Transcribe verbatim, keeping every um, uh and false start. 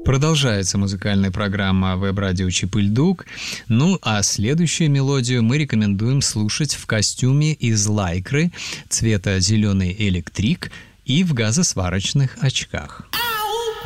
Продолжается музыкальная программа веб-радио «Чип-и-Льдук». Ну, а следующую мелодию мы рекомендуем слушать в костюме из лайкры цвета зеленый электрик и в газосварочных очках.